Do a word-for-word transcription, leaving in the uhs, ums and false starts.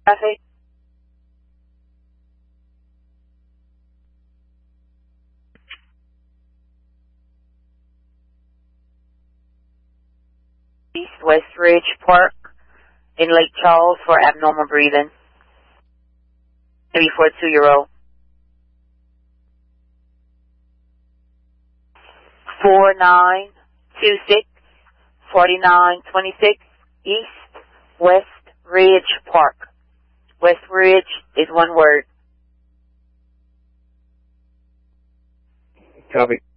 traffic. East West Ridge Park in Lake Charles for abnormal breathing. Maybe for a two-year-old. Four nine two six forty nine twenty six East West Ridge Park. West Ridge is one word. Copy.